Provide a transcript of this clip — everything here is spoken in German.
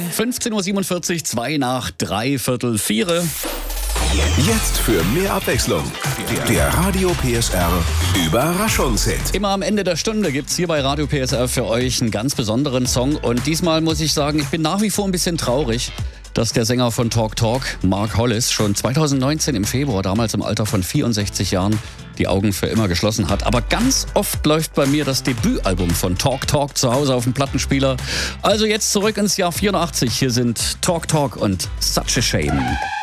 15.47 Uhr, 2 nach 3/4. Jetzt für mehr Abwechslung. Der Radio PSR Überraschungshit. Immer am Ende der Stunde gibt's hier bei Radio PSR für euch einen ganz besonderen Song. Und diesmal muss ich sagen, ich bin nach wie vor ein bisschen traurig, dass der Sänger von Talk Talk, Mark Hollis, schon 2019 im Februar, damals im Alter von 64 Jahren, die Augen für immer geschlossen hat. Aber ganz oft läuft bei mir das Debütalbum von Talk Talk zu Hause auf dem Plattenspieler. Also jetzt zurück ins Jahr 84. Hier sind Talk Talk und Such a Shame.